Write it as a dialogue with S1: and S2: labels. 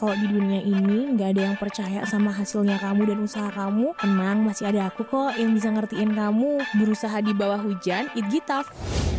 S1: Kalau di dunia ini nggak ada yang percaya sama hasilnya kamu dan usaha kamu, tenang, masih ada aku kok yang bisa ngertiin kamu. Berusaha di bawah hujan, it gitaf.